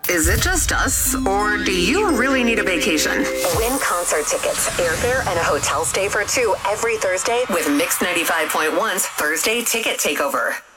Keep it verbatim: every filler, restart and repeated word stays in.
Is it just us, or do you really need a vacation? Win concert tickets, airfare, and a hotel stay for two every Thursday with Mix ninety-five point one's Thursday Ticket Takeover.